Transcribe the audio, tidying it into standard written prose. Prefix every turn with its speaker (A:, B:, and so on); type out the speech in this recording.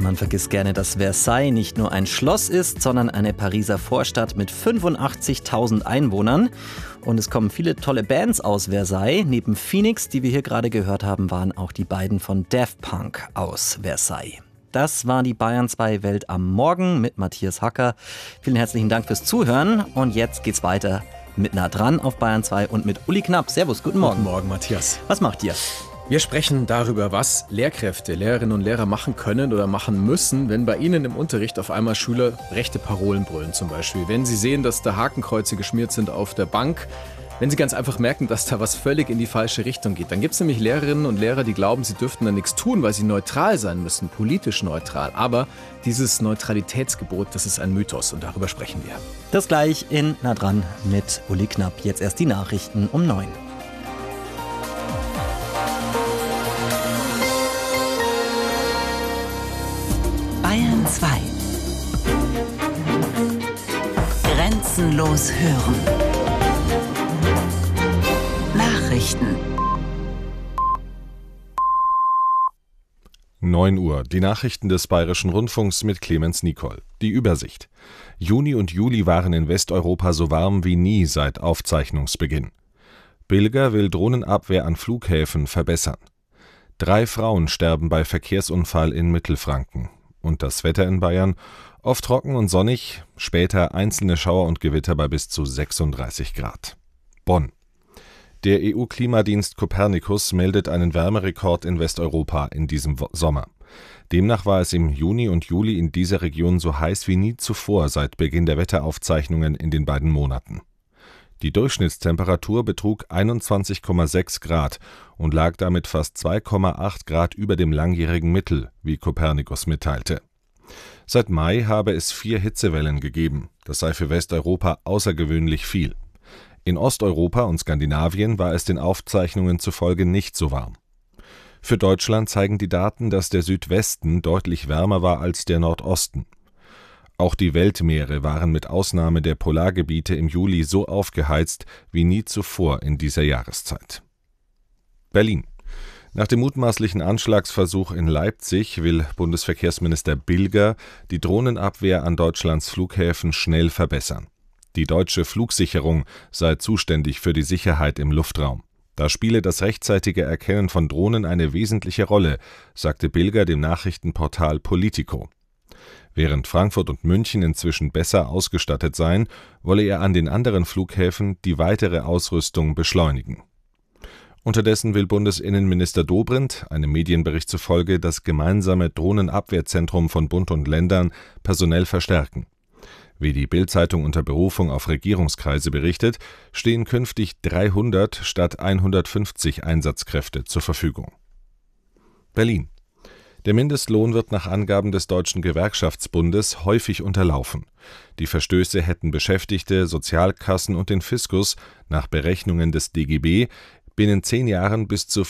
A: Man vergisst gerne, dass Versailles nicht nur ein Schloss ist, sondern eine Pariser Vorstadt mit 85.000 Einwohnern. Und es kommen viele tolle Bands aus Versailles. Neben Phoenix, die wir hier gerade gehört haben, waren auch die beiden von Daft Punk aus Versailles. Das war die Bayern 2 Welt am Morgen mit Matthias Hacker. Vielen herzlichen Dank fürs Zuhören. Und jetzt geht's weiter mit Nah dran auf Bayern 2 und mit Uli Knapp. Servus, guten Morgen.
B: Guten Morgen, Matthias.
A: Was macht ihr?
B: Wir sprechen darüber, was Lehrkräfte, Lehrerinnen und Lehrer machen können oder machen müssen, wenn bei ihnen im Unterricht auf einmal Schüler rechte Parolen brüllen zum Beispiel. Wenn sie sehen, dass da Hakenkreuze geschmiert sind auf der Bank, wenn sie ganz einfach merken, dass da was völlig in die falsche Richtung geht. Dann gibt es nämlich Lehrerinnen und Lehrer, die glauben, sie dürften da nichts tun, weil sie neutral sein müssen, politisch neutral. Aber dieses Neutralitätsgebot, das ist ein Mythos und darüber sprechen wir.
A: Das gleich in Nah dran mit Uli Knapp. Jetzt erst die Nachrichten um 9.
C: Bayern 2. Grenzenlos hören. Nachrichten.
D: 9 Uhr. Die Nachrichten des Bayerischen Rundfunks mit Clemens Nicol. Die Übersicht. Juni und Juli waren in Westeuropa so warm wie nie seit Aufzeichnungsbeginn. Bilger will Drohnenabwehr an Flughäfen verbessern. 3 Frauen sterben bei Verkehrsunfall in Mittelfranken. Und das Wetter in Bayern? Oft trocken und sonnig, später einzelne Schauer und Gewitter bei bis zu 36 Grad. Bonn. Der EU-Klimadienst Copernicus meldet einen Wärmerekord in Westeuropa in diesem Sommer. Demnach war es im Juni und Juli in dieser Region so heiß wie nie zuvor seit Beginn der Wetteraufzeichnungen in den beiden Monaten. Die Durchschnittstemperatur betrug 21,6 Grad und lag damit fast 2,8 Grad über dem langjährigen Mittel, wie Copernicus mitteilte. Seit Mai habe es 4 Hitzewellen gegeben. Das sei für Westeuropa außergewöhnlich viel. In Osteuropa und Skandinavien war es den Aufzeichnungen zufolge nicht so warm. Für Deutschland zeigen die Daten, dass der Südwesten deutlich wärmer war als der Nordosten. Auch die Weltmeere waren mit Ausnahme der Polargebiete im Juli so aufgeheizt wie nie zuvor in dieser Jahreszeit. Berlin. Nach dem mutmaßlichen Anschlagsversuch in Leipzig will Bundesverkehrsminister Bilger die Drohnenabwehr an Deutschlands Flughäfen schnell verbessern. Die deutsche Flugsicherung sei zuständig für die Sicherheit im Luftraum. Da spiele das rechtzeitige Erkennen von Drohnen eine wesentliche Rolle, sagte Bilger dem Nachrichtenportal Politico. Während Frankfurt und München inzwischen besser ausgestattet seien, wolle er an den anderen Flughäfen die weitere Ausrüstung beschleunigen. Unterdessen will Bundesinnenminister Dobrindt, einem Medienbericht zufolge, das gemeinsame Drohnenabwehrzentrum von Bund und Ländern personell verstärken. Wie die Bild-Zeitung unter Berufung auf Regierungskreise berichtet, stehen künftig 300 statt 150 Einsatzkräfte zur Verfügung. Berlin. Der Mindestlohn wird nach Angaben des Deutschen Gewerkschaftsbundes häufig unterlaufen. Die Verstöße hätten Beschäftigte, Sozialkassen und den Fiskus nach Berechnungen des DGB binnen 10 Jahren bis zu